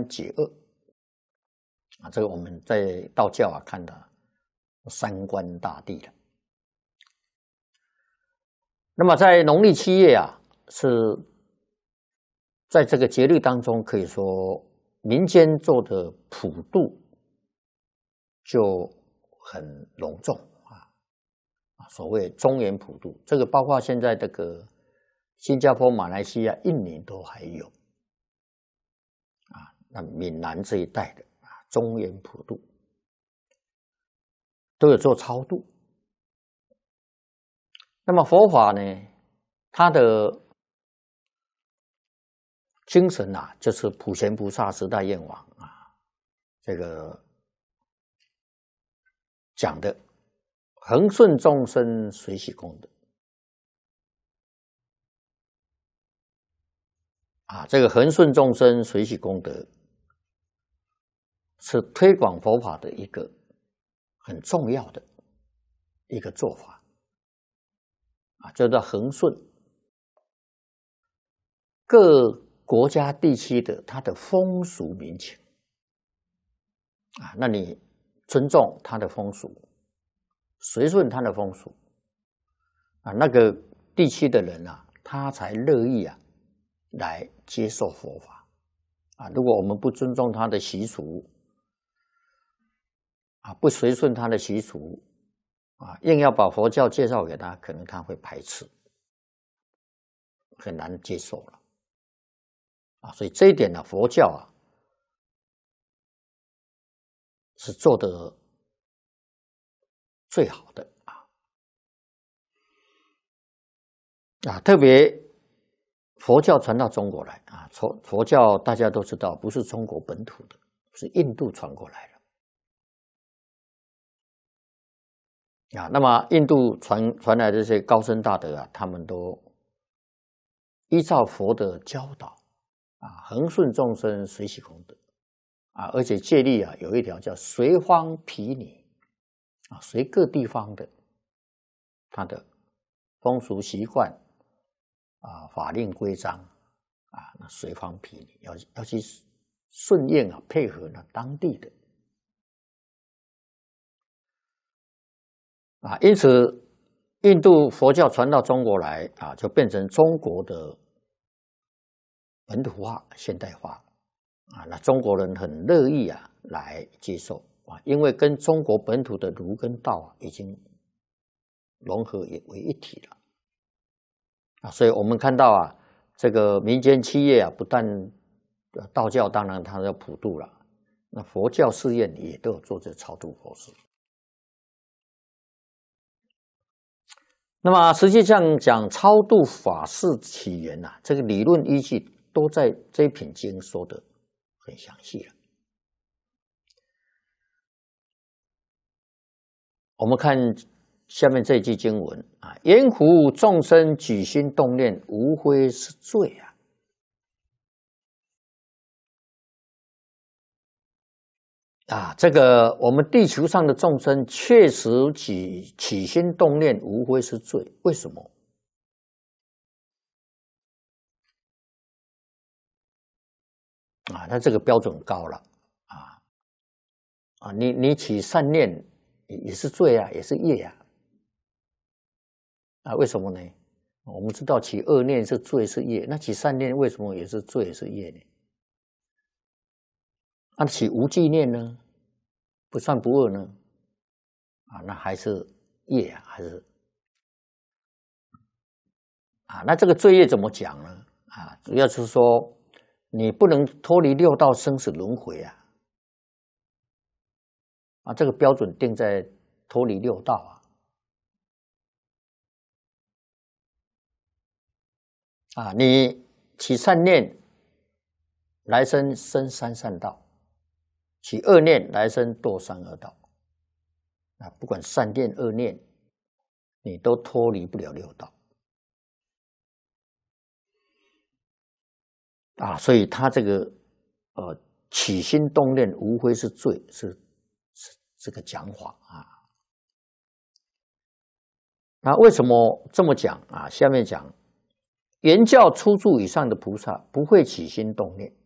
解厄啊，这个我们在道教啊看的三官大帝了。那么在农历7月啊，是在这个节日当中，可以说民间做的普渡就很隆重啊，所谓中原普渡，这个包括现在这个新加坡、马来西亚、印尼都还有啊，那闽南这一带的啊，中原普渡都有做超度。那么佛法呢，它的精神啊，就是普贤菩萨十大愿望啊，这个讲的恒顺众生，随喜功德啊，这个恒顺众生，随喜功德是推广佛法的一个很重要的一个做法啊，叫做恒顺各国家地区的它的风俗民情啊，那你尊重它的风俗，随顺它的风俗啊，那个地区的人啊，他才乐意啊来接受佛法啊。如果我们不尊重他的习俗啊，不随顺他的习俗啊，硬要把佛教介绍给他，可能他会排斥，很难接受了啊。所以这一点呢，佛教啊是做得最好的啊。特别佛教传到中国来啊，佛教大家都知道不是中国本土的，是印度传过来的啊。那么印度传来的这些高僧大德啊，他们都依照佛的教导啊，恒顺众生，随喜功德啊，而且戒律啊有一条叫随方毗尼啊，随各地方的他的风俗习惯啊、法令规章啊，那随方毗尼要去顺应啊，配合呢当地的啊，因此印度佛教传到中国来啊，就变成中国的本土化、现代化啊。那中国人很乐意啊来接受啊，因为跟中国本土的儒跟道啊已经融合为一体了啊。所以我们看到啊，这个民间企业啊，不但道教当然它要普渡了，那佛教寺院也都有做这超度佛事。那么实际上讲超度法事起源啊，这个理论依据都在这一品经说的很详细了。我们看下面这一句经文啊，言乎众生举心动念，无非是罪啊。啊，这个我们地球上的众生确实起心动念，无非是罪。为什么？啊，那这个标准高了啊！你起善念也是罪啊，也是业啊。啊，为什么呢？我们知道起恶念是罪是业，那起善念为什么也是罪也是业呢？那起无记念呢？不善不恶呢？啊，那还是业啊，还是啊？那这个罪业怎么讲呢？啊，主要是说你不能脱离六道生死轮回啊！啊，这个标准定在脱离六道啊！啊，你起善念，来生生三善道；起恶念，来生堕三恶道。啊，不管善念恶念，你都脱离不了六道啊！所以他这个起心动念无非是罪，是这个讲法啊。那为什么这么讲啊？下面讲，原教初住以上的菩萨不会起心动念